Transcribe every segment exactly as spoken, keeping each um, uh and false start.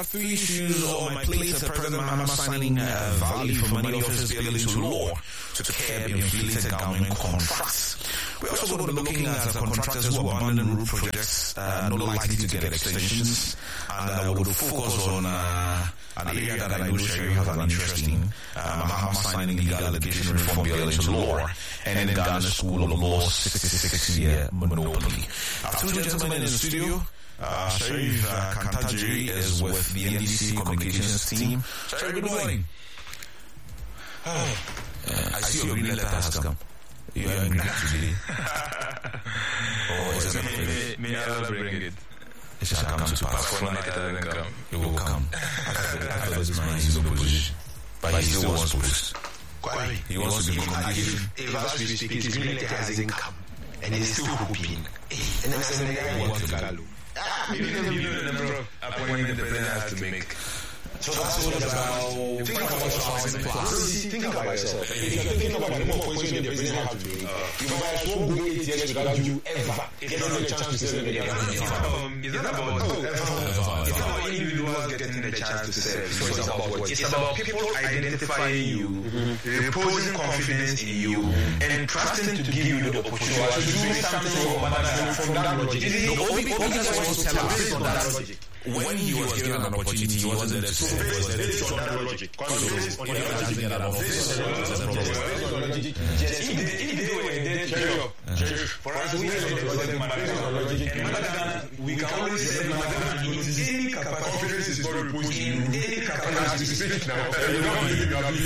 have three issues on my plate. President Mahama signing uh, value for money office bill into law to curb inflated government contracts. We're also going to be looking at uh, contractors who abandon road projects, uh, not likely to get extensions, and uh, we'll focus on uh, an area that I know Sherry has an interest in, uh, Mahama signing legal allegation reform bill into law, and then Ghana School of Law sixty-six year monopoly. I have two gentlemen in the studio. Uh, Sharif uh, Kantajiri is with the N D C communications team. Sharif, good morning. Oh, uh, I see your green letter has come. You are angry today. Oh, is it me? Me, I will bring it. It shall come to pass. For night, it doesn't come. It will come. After this man is in opposition. But he still wants post. He wants to be communication. If as we speak, his green letter hasn't come. And he's still hoping. And I said, I want to go. Ah, maybe the number of appointments the president has to make. So that's all about. Think about your plans. Think about yourself. If you're thinking about the more appointments the president has to make, you might as well go eight years without you ever getting a chance to serve again. It's not about it's not about individuals getting the chance to serve. So it's about what? It's about people identifying you, reposing confidence in you, and trusting to give you the opportunity to do something from that logic. No, Obi just wants to tell us based on that logic. When he was given an opportunity, he wasn't there to serve. Based on that logic. Based on that logic. Yes, if they were there, carry up. For us, we have the logic. In Ghana, we can always say Ghana in any capacity. Confidence is not reposed in any capacity. Speak now. You don't need to be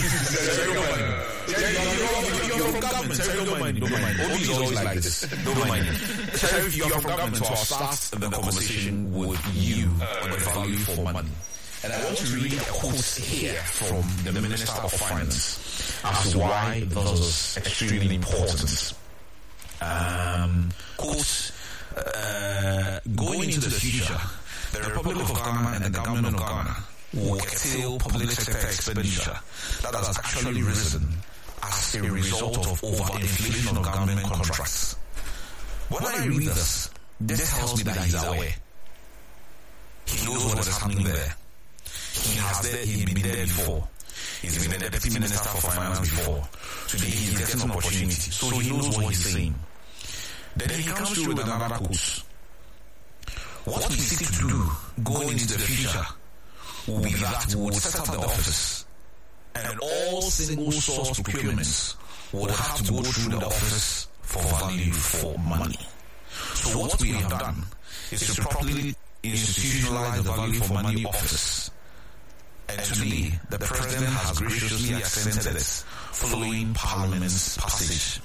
You're from government. Don't mind. Don't mind. Obi is always like this. Don't mind. Sheriff, you're from government, so I'll start the conversation with you on the value for money. And I want to read a quote here from the Minister of Finance as to why this is extremely important. Um, quote, uh, going into the future, the Republic of Ghana and the government of Ghana will curtail public sector expenditure that has actually risen as a result of overinflation of government contracts. When I read this, this tells me that he's aware. He knows what is happening there. He has there, he's been there before. He's been the Deputy Minister for Finance before. Today he's getting an opportunity. So he knows what he's saying. Then he comes through with another quote. What we seek to do going into the future will be that we would set up the office and all single source procurements would have to go through the office for value for money. So what we have done is to properly institutionalize the value for money office. And today, the President has graciously accepted it following Parliament's passage.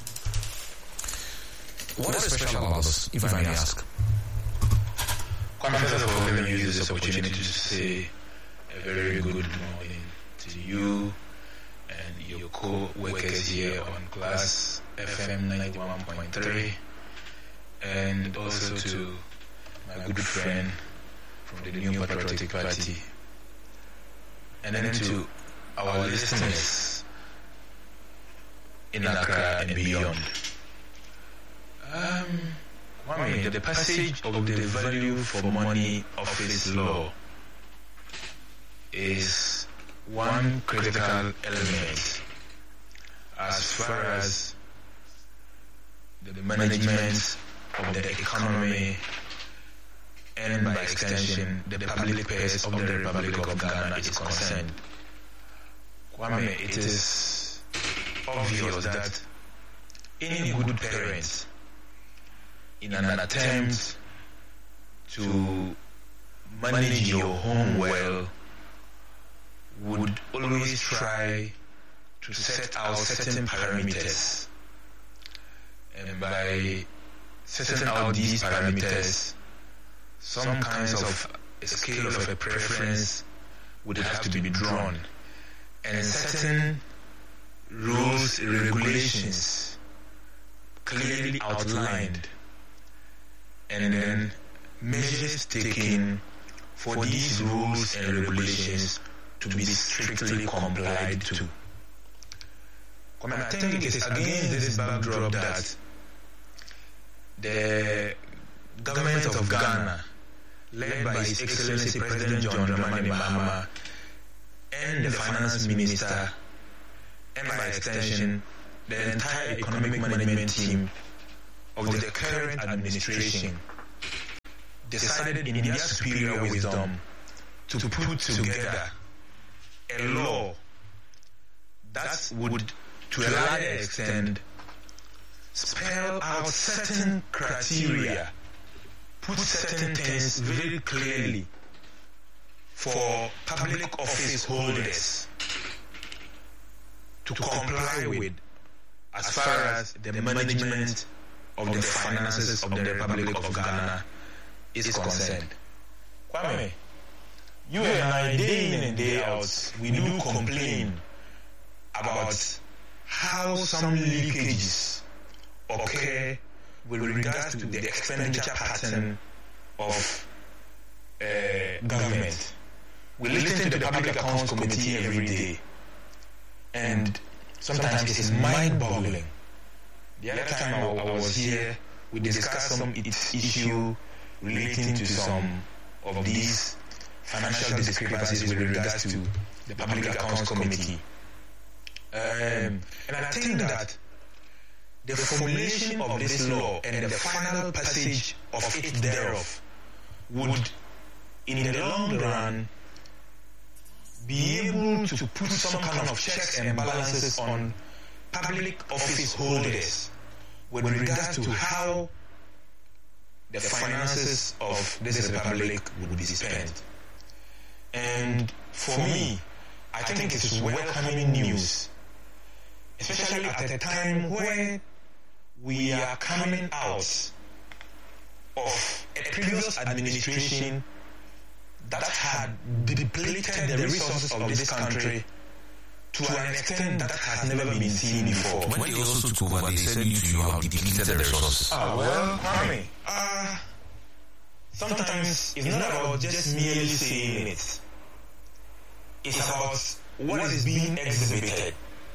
What is special about this, if I may ask? Kwame, first of all, let me use this opportunity to say a very good morning to you and your co-workers here on Class F M ninety-one point three, and also to my good friend from the New Patriotic Party, and then to our listeners in Accra and beyond. Um, Kwame, the passage of the value for money office law is one critical element as far as the management of the economy and by extension the public purse of the Republic of Ghana is concerned. Kwame, it is obvious that any good parent, in an attempt to manage your home well, would always try to set out certain parameters, and by setting out these parameters, some kinds of a scale of a preference would have to be drawn, and certain rules, regulations clearly outlined, and then measures taken for these rules and regulations to be strictly complied to. I think it is against this backdrop that the government of Ghana led by His Excellency President John Dramani Mahama and the Finance Minister, and by extension, the entire economic management team of the current administration, decided in their superior wisdom to put together a law that would, to a larger extent, spell out certain criteria, put certain things very clearly for public office holders to comply with as far as the management of the finances of the Republic of Ghana is concerned. Kwame, you and I, day in and day out, we do complain about how some leakages occur with regards to the expenditure pattern of uh, government. We listen to the Public Accounts Committee every day, and sometimes it is mind-boggling. The other time I, I was here, we discussed some issue relating to some of these financial discrepancies with regards to the Public Accounts Committee. Um, and I think that the formulation of this law and the final passage of it thereof would, in the long run, be able to put some kind of checks and balances on public office holders with regards to how the finances of this republic would be spent. And for me, I think it is welcoming news, especially at a time where we are coming out of a previous administration that had depleted the resources of this country to an extent that has never been seen before. When they also took over, they said you you have depleted the resources. Ah, well, Kwame, uh, sometimes it's not about just merely saying it. It's about what is being exhibited.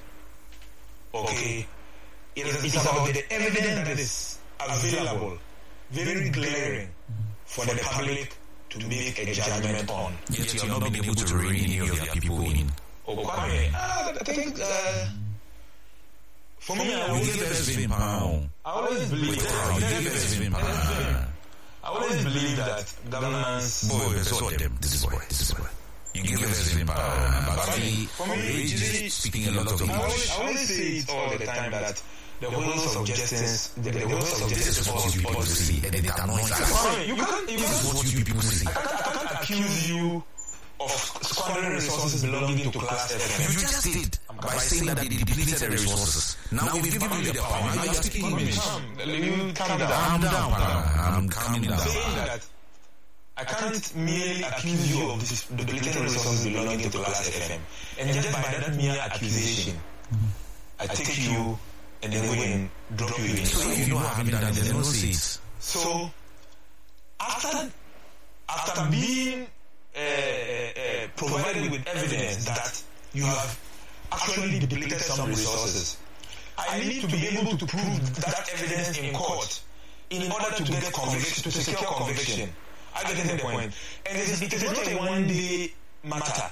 Okay? It is, it's about the evidence that is available, very glaring, for the public to make a judgment on. Yet you have not been able to rein any of your people in. Oh, Kwame, uh, I think, uh, for me, I always, I always believe that, I always believe that governance... Boy, that's what them, this is boy, this is boy. You give us the power, but for me, usually speaking a lot of English. I always say it all the time that the wheels of justice, the, the wheels of justice is what you people see, and it annoys us. You can't, you this is what you people see. I can't, I can't accuse you of squandering resources belonging to Class F M. You just did by saying that they depleted the resources. Now we've given you the power. Now you're speaking English. You calm down. I'm down, I'm calming down. Saying that I can't merely accuse you of this depleted resources belonging to Class F M. And just by that mere accusation, I take you and then go and drop you in. So if you know I haven't done it, then no seats. So after after being uh, uh, provided with evidence that you have actually depleted some resources, I need to be able to prove that evidence in court in order to get conviction, to secure conviction. I get the point. And it is, it is not a one-day matter.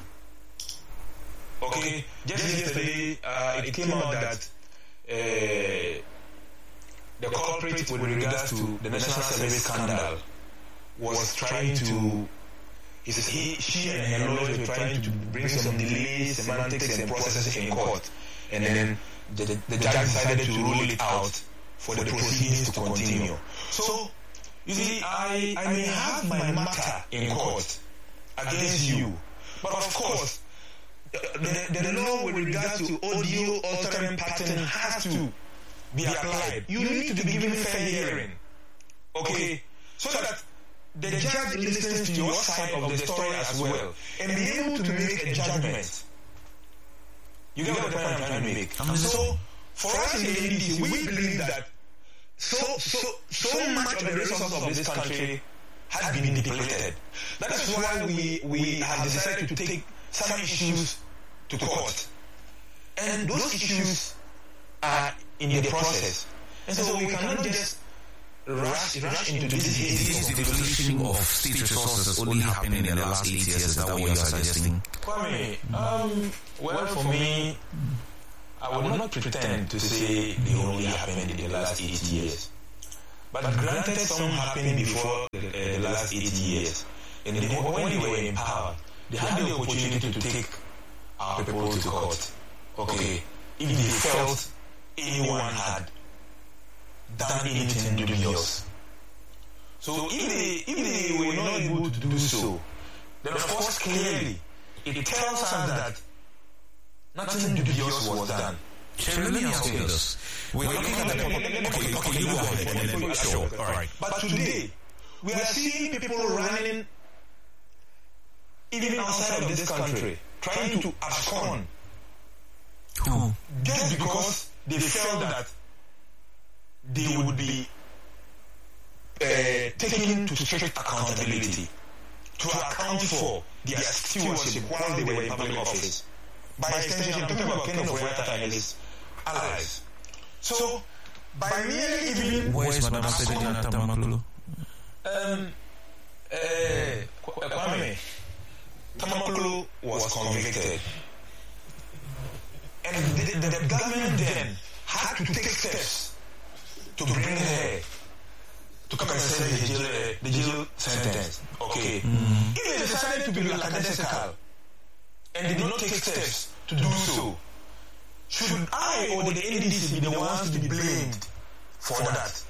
Okay, just yesterday uh, it came out that uh, the culprit with regards to the National Service scandal was trying to, he, she and her lawyers were trying to bring some delays, semantics and processes in court. And then the, the, the judge decided to rule it out for the proceedings to continue. So, you see, I, I may have my matter in court against you, but of course, the, the, the law with regards to audio altering pattern has to be applied. You need to be given fair hearing, okay, so that the judge listens to your side of the story as well and be able to make a judgment. You get what the point I'm trying to make? So, for us in the A D C, we believe that So, so, so much of the resources of this country has been depleted. That is why we, we have decided to take some issues to court. And those issues are in the process. And so we cannot just rush, rush into this Is the evolution of state resources only happening in the last eight years? Is that what you're suggesting? Kwame, um, well, for me, I would not pretend to say they only happened in the last eight years. But granted, some happened before the, uh, the last eight years. And they, when they were in power, they had the opportunity to take our people to court. Okay, if they felt anyone had done anything dubious. So if they, if they were not able to do so, then of course clearly it tells us that nothing dubious was done. So let me ask you this. We're looking at the... Okay, okay, you go ahead. Sure, all right. But today, we are seeing people running even outside of this country, trying to abscond. Who? Just because they felt that they would be uh, taken to strict accountability, to account for their stewardship while they were in public office. By extension, I'm talking about Kenneth Ofori-Atta and his allies. So, by merely even... Where is Madam Sedina Tamakulu? Um, uh, Kwame, Tamakulu was convicted. And the, the, the government then had to take steps to bring her to come and serve the jail, uh, the jail sentence. Okay. Mm. If they decided to be lackadaisical and did not take steps to do so, should I or the N D C be the ones to be blamed for that?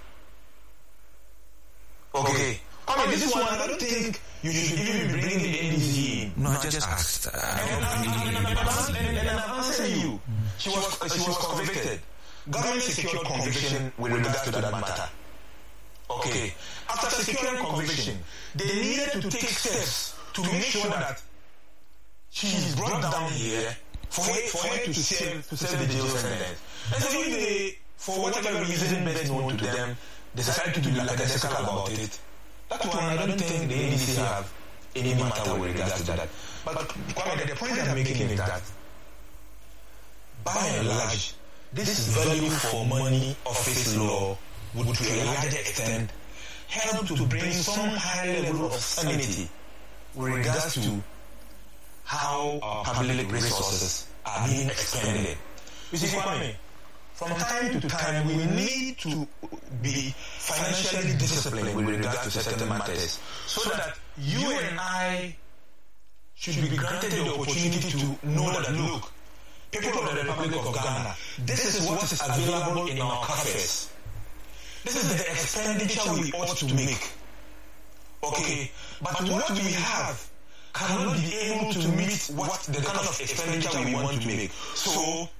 Okay. I mean, this one, I don't think you should even bring the N D C in. No, I just asked. Uh, and, and, and, and, and I'm answering you. She was, uh, she was convicted. Government secured conviction with regards to that matter. Okay. After securing conviction, they needed to take steps to make sure that she is brought down here for her, for her to serve to serve the jail sentence. And so if they, for whatever reason best known to them, decide to be lackadaisical about it, that one I don't think the N D C have any matter with regards to that. But Kwame, the point I'm making is that by and large, this value for money office law would to a larger extent help to bring some high level of sanity with regards to how our public resources are being expended. You see, Kwame, from time to time we need to be financially disciplined with regards to certain matters so that you and I should be granted the opportunity to know that, look, people of the Republic of Ghana, this is what is available in our coffers. This is the expenditure we ought to make. Okay, but what we have cannot be able to meet what the kind of expenditure we want to make. So,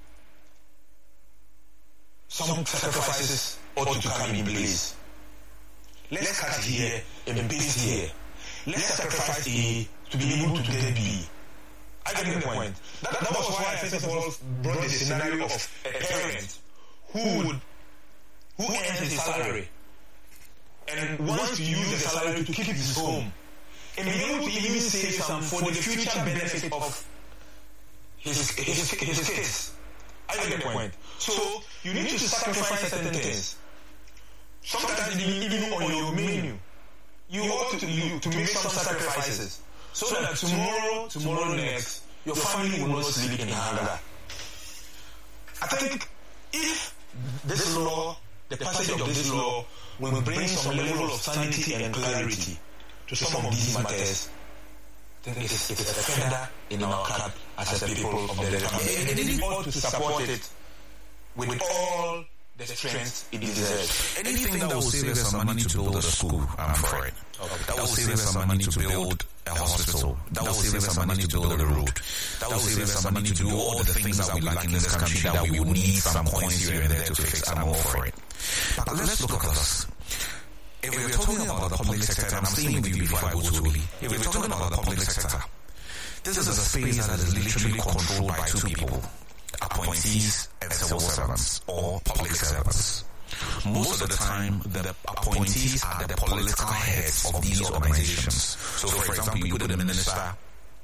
some sacrifices ought to come in place. Let's cut here and paste here. Let's sacrifice A to be able to get B. I get the point. That, that was why I first of all brought the scenario of a parent who would who earns his salary and wants to use the salary to keep his home and be able to even save some for the future benefit of his his, his kids. I get the point. So you need to sacrifice certain things. Sometimes even on your menu, you ought to you, to make some sacrifices so that tomorrow, tomorrow next, your family will not sleep in hunger. I think if this law, the passage of this law, will bring some level of sanity and clarity to some of these matters, I think it's, it's a feather in our cap as a people of the Republic. And we ought to support it with all the strength it deserves. Anything that will save us some money to build a school, I'm for it. Okay. That will save us some money to build a hospital. That will save us some money to build a road. That will save us some money to do all the things that we lack in this country that we will need some coins here and there to fix. I'm all for it. But let's look at this. If we're talking about the public sector, and I'm staying with you before I go to Willie, if we're talking about the public sector, this is a space that is literally controlled by two people, appointees and civil servants, or public servants. Most of the time, the appointees are the political heads of these organizations. So, for example, you put a minister at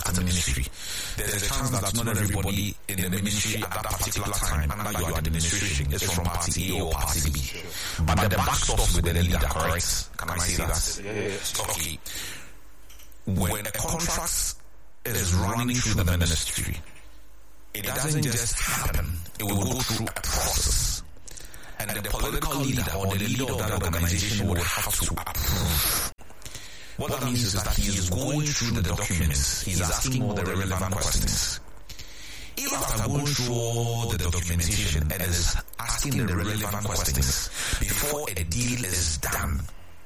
at a ministry, there's a chance that not everybody in the ministry at that particular time under your administration is from party A or party B. But the back stops with the leader, correct? Can I say that? Yes. Okay. When a contract is running through the ministry, it doesn't just happen. It will go through a process. And the political leader or the leader of that organization would have to approve. What that means is that he is going through the documents. He's asking all the relevant questions. If after going through all the documentation and is asking the relevant questions before a deal is done,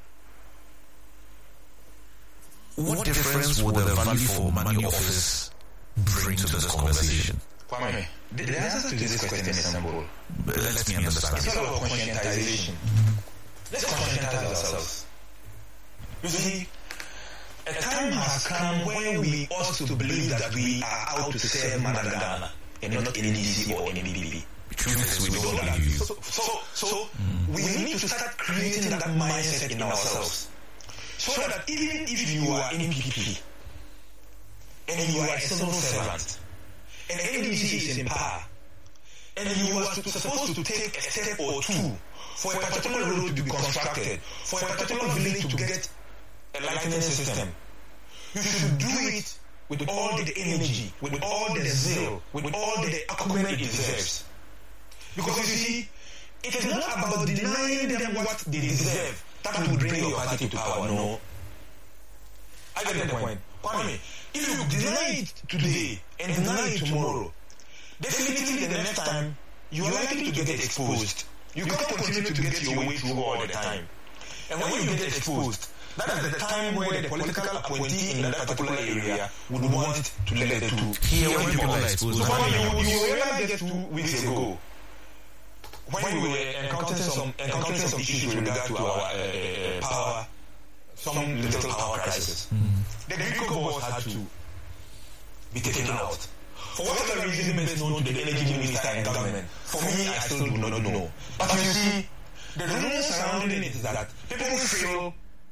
what difference will the value for money office bring to this conversation? Kwame, the, the answer to this question is simple. Let me understand. It's all about conscientization. Let's conscientize ourselves. You see, a time has come where we ought to believe that we are out to serve Mother Ghana and not N D C or N B B. Truth is, we don't believe you. So, so, so mm. we need to start creating that mindset in ourselves. So that even if you are N P P and you are a civil servant, and N D C is in power, and you are supposed to take a step or two for a particular road to be constructed, for a particular village to get a lighting system, you should do it with all the energy, with all the zeal, with all the acumen it deserves. Because you see, it is not about denying them what they deserve that will bring your party to power. No. I get the point. Kwame, if you deny it today and deny it tomorrow, definitely the next time you are likely to get exposed. You can't continue to get your way through all the time. And when you get exposed, that is the time where the political appointee in that particular area would want to let it to hear when people are exposed. So when you, you realized just two weeks ago, when we were encountering some, encountering some issues with regard to our uh, power, some little power crisis, mm-hmm. the Greco boss had to be taken out. For whatever reason best known to the energy minister and government, for me, I still do not know. But you see, the rumors surrounding it is that people feel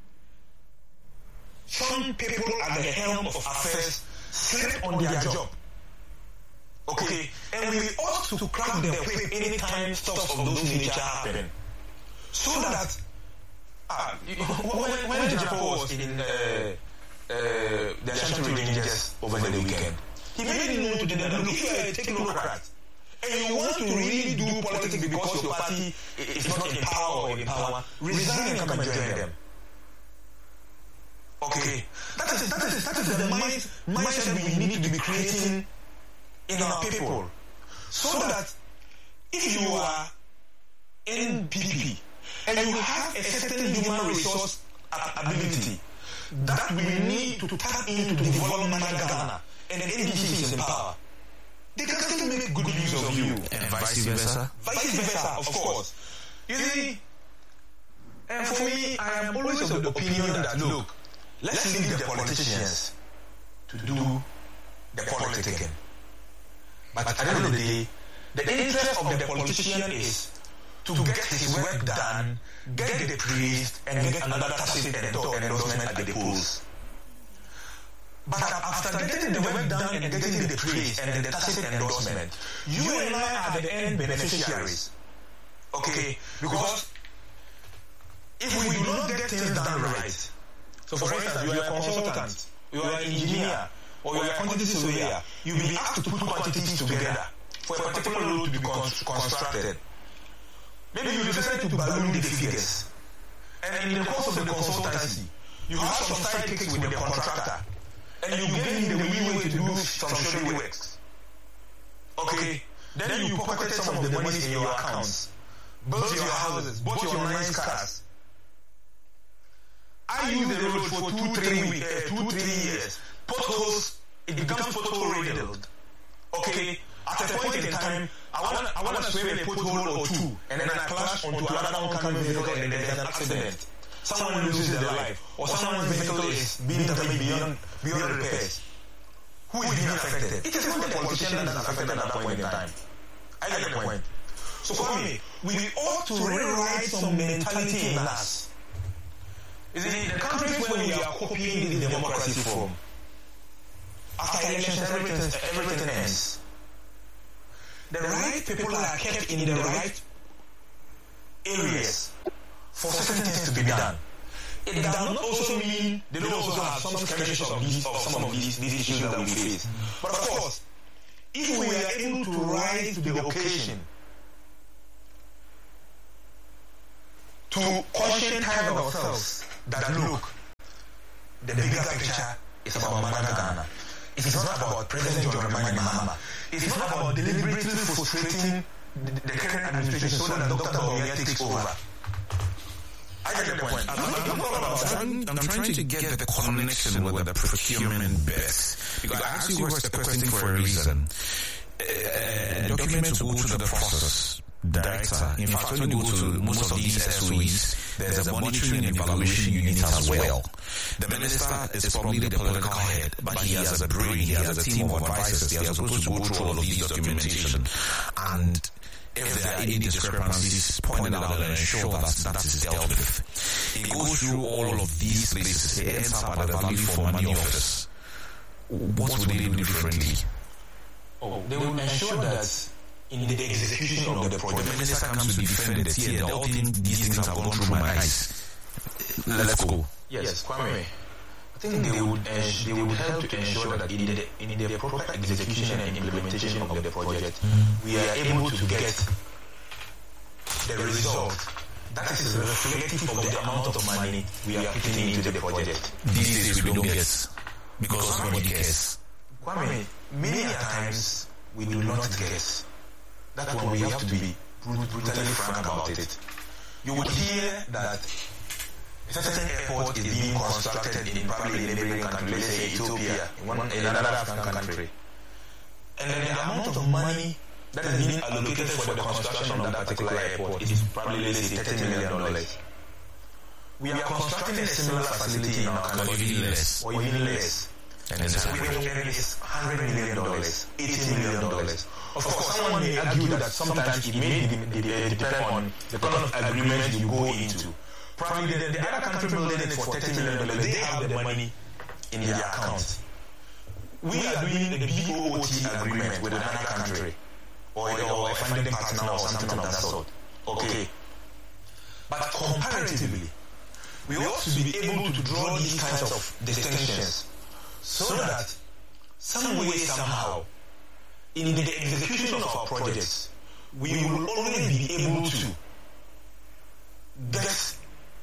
some people at the helm of affairs slip on their job. Okay, and we ought to crack the whip anytime stuff of those nature happen. So that uh, when, when Japan was in uh, uh, the Ashanti Rangers over the weekend, he made it known to them that look, if you are a technocrat and you want to really do politics because your party is not in power or in power, resign and come and join them. Okay, that is that is that is the mind, mindset we need to be creating in our people, so that if you are N P P and you have a certain human resource ability that we need to tap into to develop Ghana, and the N D C is in power, they can still make good use of you. And vice versa? Vice versa, of course. You see, and for me, I am always of the opinion that, look, let's leave the politicians to do the politicking. But at the end of the day, the interest of the politician is to get his work done, get the praise, and get another tacit endorsement at the polls. But after getting the work done and getting the praise and the tacit endorsement, you and I are the end beneficiaries. Okay? Because if we do not get things done right, so for instance, you are a consultant, you are an engineer, or you are a quantity surveyor, you will be asked to put quantities together for a particular road to be constructed. Maybe you decide to balloon the figures. And in the course of the consultancy, you have some sidekicks with the contractor. And you give him the leeway to do some showy works. Okay? Then you pocketed some of the money in your accounts. Built your houses, bought your nice cars. I use the road for two, three weeks, uh, two, three years. Potholes, it becomes pothole riddled. Okay? At a point in time, I want I want to swim a pothole or two, and then I clash onto another oncoming vehicle, and then there's an accident. Someone loses their life, or someone's vehicle is being damaged beyond beyond repairs. Who is being affected? It is not the politician that is affected at that point in time. I get the point. So for me, we ought to rewrite some mentality in us. You see, the countries where we are copying the democracy from, after elections, everything, everything ends. The right people are kept in the right areas for certain things to be done. It does not also mean they don't also have some skirmishes of these of some of these, these issues that we face. But of course, if we are able to rise to the occasion to conscientize ourselves that look, the bigger picture is about Mother Ghana. It is not about President John Dramani Mahama. It is not about deliberately frustrating the, the current administration so that Doctor Bawumia takes over. I get the point. I'm, I'm, I'm, trying, I'm trying to get the connection with the procurement bit. Because I asked you the question for a reason. Uh, documents go through the process. Director. In fact, when you go to most of these S O Es, there's a monitoring and evaluation unit as well. The minister is probably the political head, but he has a brain, he has a team of advisors. They are supposed to go through all of these documentation. And if there are any discrepancies, point it out and ensure that that is dealt with. It goes through all of these places. It ends up at the value for money office. What would they do differently? Oh, they will ensure that in the execution of the project, the minister comes to defend it. Here, all things, these things have gone through my eyes. Let's go. Yes, Kwame. I think they would uh, they would help to ensure that in the in the proper execution and implementation of the project, mm-hmm. we are able to get the result that is reflective of the amount of money we are putting into the project. These days we don't get because nobody cares. Kwame, many times we do not get. That's when we have to be brutally frank about it. You would hear that a certain airport is being constructed in probably a neighboring country, let's say Ethiopia, in, one, in another African country. And then the amount of money that is being allocated for the construction of that particular airport is probably, let's say, thirty million dollars. We are constructing a similar facility in our country, or even less. Or even less. And then so we is one hundred million dollars, eighty million dollars. Of course, someone may argue that sometimes it may depend on the kind of agreement you go into. Probably the, the other country building it for thirty million dollars, they have the money in their account. We are doing a B O O T agreement with another country, or, or a funding partner or something of that sort. Okay. But comparatively, we ought to be able to draw these kinds of distinctions so that some way, somehow, in the execution of our projects, we will only be able to get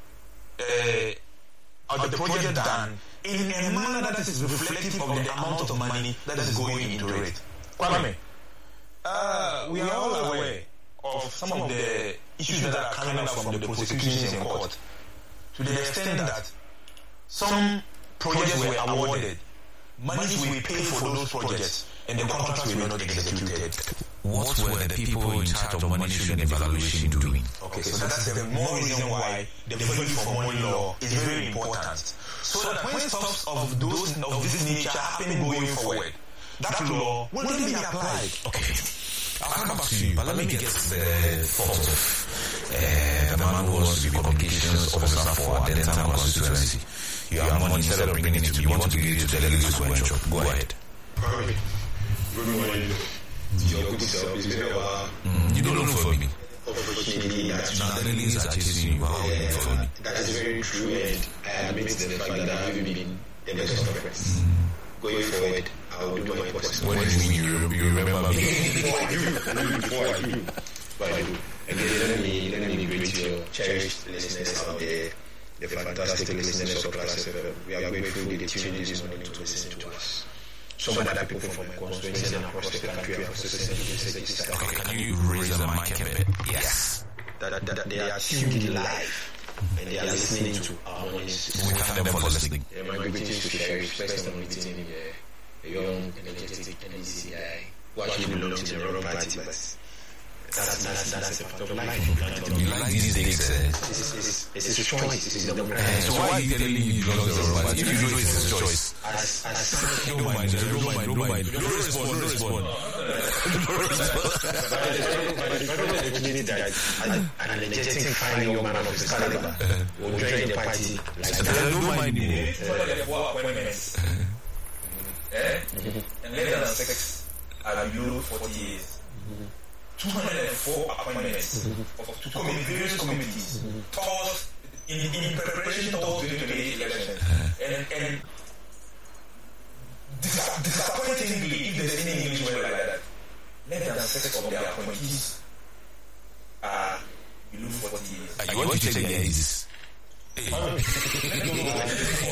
uh, the project done in a manner that is reflective of the amount of money that is going into it. Kwame, uh, we are all aware of some of the issues that are coming up from the prosecutions in court, to the extent that some projects were awarded, money we pay for those projects, and the contracts were not executed. What were the people in charge of monitoring and evaluation doing? Okay, so that's the more reason why the value for money law is very important. So that when stops of those of this nature happen going forward, that law will then be applied. Okay. I'll come back to you, but let me get the thought of uh, the man who wants to be communications officer for Adentan constituency. You have money, instead of bringing it to me, you want to give it to the delegates to ensure. Go ahead. Good morning. Your good self is very well. You don't look for me. Opportunity that now the delegates are chasing you. How you look for me? That is very true, and I admit the fact that I haven't been the best of friends. Mm. Going forward, I will do my possible. What do you mean you, you remember me? Before I do, before I do, but I do. Again, let me let me greet your cherished listeners out there, the fantastic listeners of Class F M. We are grateful they tuned in this morning to listen to us. Some other people from my constituency and across the country have also sent messages. Okay, can you raise the mic a bit? Yes. That, that, that they are tuned live. And they are listening to our mornings. We thank them for listening. Yeah, my greetings to Sheriff, first time meeting a young, energetic N C I who actually belongs to the wrong party, but that's, that's, that's a fact of life. You like these things, eh? It's, it's, it's a choice, it's a democracy. Uh, so why are you telling me you belong to the wrong party? If you know it's a choice. As, as, don't mind, don't mind, don't mind. Don't respond, don't respond. But the federal opportunity that an energetic, fine young man of his caliber will join the party like that. Don't mind me. eh? and less than six are below forty years. two hundred four appointments of, to com- various committees towards, in, in preparation towards the twenty twenty-eight election. And, and dis- disappointingly, if there's any English word like that, less than six of their appointees are below forty years. You want to check their ages?